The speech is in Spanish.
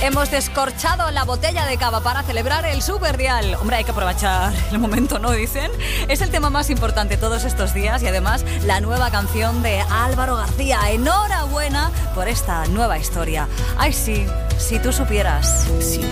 Hemos descorchado la botella de cava para celebrar el Superdial. Hombre, hay que aprovechar el momento, ¿no? Dicen. Es el tema más importante todos estos días y además la nueva canción de Álvaro García. Enhorabuena por esta nueva historia. Ay, sí, si tú supieras. Si